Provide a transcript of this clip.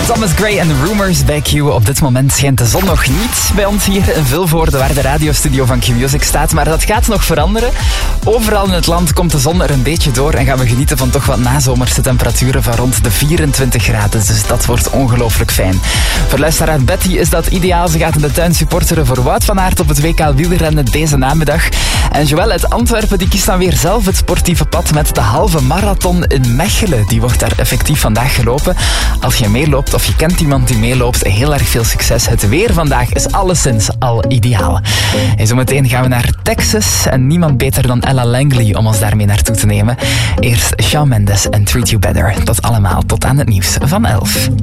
Thomas Gray en Rumors bij Q. Op dit moment schijnt de zon nog niet bij ons hier in Vilvoorde, waar de radiostudio van Q-Music staat. Maar dat gaat nog veranderen. Overal in het land komt de zon er een beetje door en gaan we genieten van toch wat nazomerse temperaturen van rond de 24 graden. Dus dat wordt ongelooflijk fijn. Voor luisteraar Betty is dat ideaal. Ze gaat in de tuin supporteren voor Wout van Aert op het WK wielrennen deze namiddag. En Joël uit Antwerpen die kiest dan weer zelf het sportieve pad met de halve marathon in Mechelen. Die wordt daar effectief vandaag gelopen. Als je meeloopt of je kent iemand die meeloopt, heel erg veel succes. Het weer vandaag is alleszins al ideaal. En zometeen gaan we naar Texas en niemand beter dan Ella Langley om ons daarmee naartoe te nemen. Eerst Shawn Mendes en Treat You Better. Dat allemaal tot aan het nieuws van 11.